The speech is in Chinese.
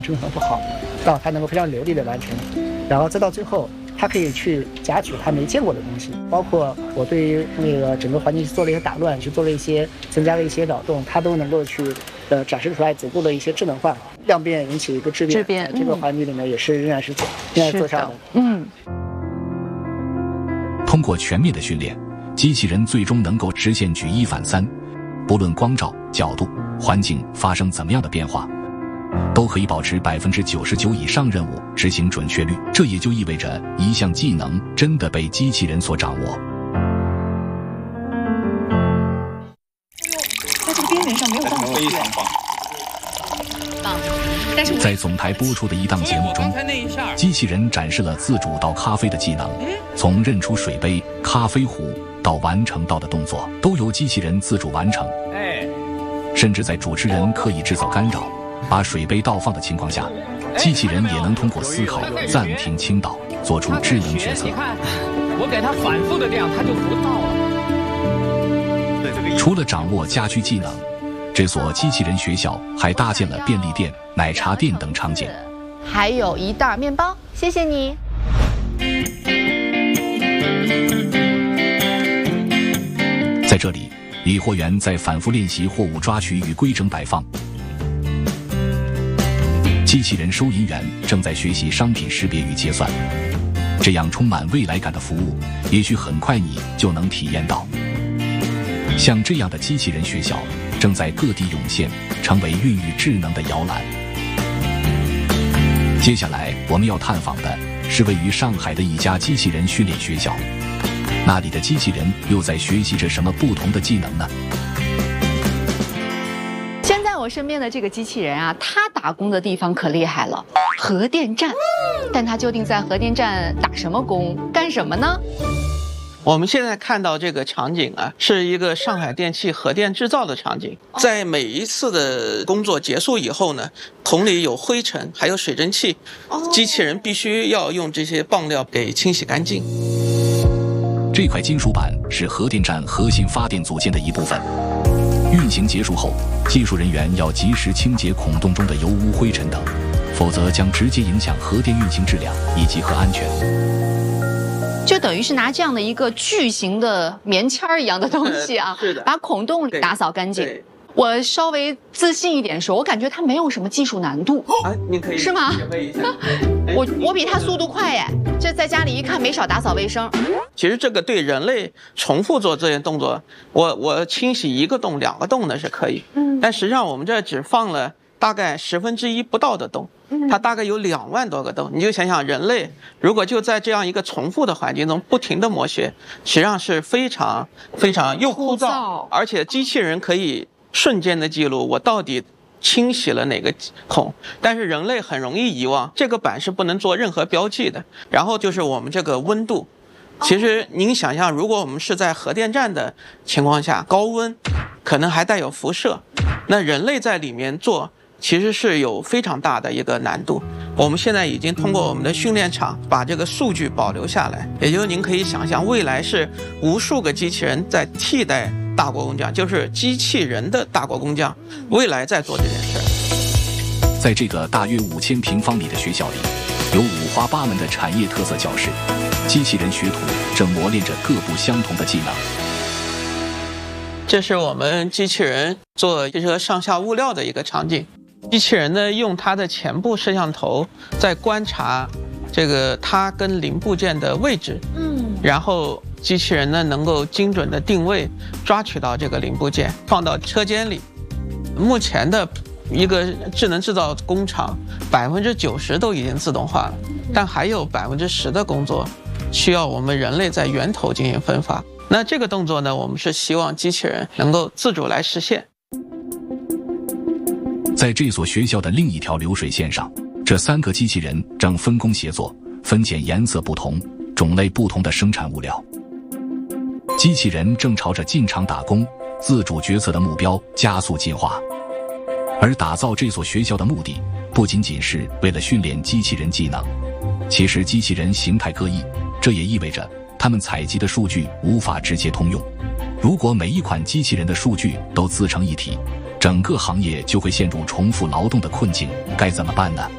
均衡不好，到它能够非常流利的完成，然后再到最后，它可以去夹取它没见过的东西，包括我对于那个整个环境去做了一些打乱，去做了一些增加了一些扰动，它都能够去展示出来足够的一些智能化，量变引起一个质变，这个环境里面也是仍然是做上的。 通过全面的训练，机器人最终能够实现举一反三，不论光照、角度、环境发生怎么样的变化，都可以保持99%以上任务执行准确率。这也就意味着一项技能真的被机器人所掌握。 在这个边缘上没有到非常棒。 在总台播出的一档节目中，机器人展示了自主倒咖啡的技能，从认出水杯、咖啡壶到完成倒的动作，都由机器人自主完成。甚至在主持人刻意制造干扰，把水杯倒放的情况下，机器人也能通过思考暂停倾倒，做出智能决策。 你看，我给它反复的这样，它就不倒了。 除了掌握家居技能，这所机器人学校还搭建了便利店、奶茶店等场景， 还有一袋面包，谢谢你。 在这里，理货员在反复练习货物抓取与规整摆放，机器人收银员正在学习商品识别与结算。这样充满未来感的服务，也许很快你就能体验到。像这样的机器人学校正在各地涌现，成为孕育智能的摇篮。接下来我们要探访的是位于上海的一家机器人训练学校，那里的机器人又在学习着什么不同的技能呢？ 现在我身边的这个机器人啊，它打工的地方可厉害了，核电站。但它究竟在核电站打什么工，干什么呢？ 我们现在看到这个场景啊，是一个上海电气核电制造的场景。在每一次的工作结束以后呢，桶里有灰尘，还有水蒸气，机器人必须要用这些棒料给清洗干净。 这块金属板是核电站核心发电组件的一部分。运行结束后，技术人员要及时清洁孔洞中的油污、灰尘等，否则将直接影响核电运行质量以及核安全。 就等于是拿这样的一个巨型的棉签儿一样的东西啊， 是的， 把孔洞打扫干净。我稍微自信一点说，我感觉它没有什么技术难度啊，你可以是吗？我比它速度快耶，这在家里一看没少打扫卫生。 其实这个对人类重复做这些动作，我清洗1个洞、2个洞呢是可以，但实际上我们这只放了大概1/10不到的洞。它大概有2万多个洞，你就想想，人类如果就在这样一个重复的环境中不停地磨学，实际上是非常非常又枯燥，而且机器人可以瞬间的记录我到底清洗了哪个孔，但是人类很容易遗忘，这个板是不能做任何标记的。然后就是我们这个温度，其实您想象，如果我们是在核电站的情况下，高温可能还带有辐射，那人类在里面做其实是有非常大的一个难度。我们现在已经通过我们的训练场把这个数据保留下来，也就是您可以想象，未来是无数个机器人在替代大国工匠，就是机器人的大国工匠未来在做这件事。 在这个大约5000平方米的学校里，有五花八门的产业特色教室，机器人学徒正磨练着各不相同的技能。 这是我们机器人做这个上下物料的一个场景。机器人呢，用它的前部摄像头在观察这个它跟零部件的位置，然后机器人呢能够精准的定位，抓取到这个零部件，放到车间里。目前的一个智能制造工厂90%都已经自动化了，但还有10%的工作需要我们人类在源头进行分发。那这个动作呢，我们是希望机器人能够自主来实现。 在这所学校的另一条流水线上，这3个机器人正分工协作，分拣颜色不同、种类不同的生产物料。机器人正朝着进厂打工、自主决策的目标加速进化。而打造这所学校的目的，不仅仅是为了训练机器人技能，其实机器人形态各异，这也意味着他们采集的数据无法直接通用。如果每一款机器人的数据都自成一体，整个行业就会陷入重复劳动的困境，该怎么办呢？